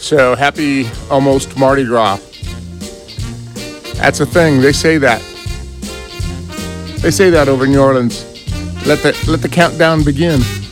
So happy almost Mardi Gras. That's a thing. They say that. They say that over in New Orleans. Let the countdown begin.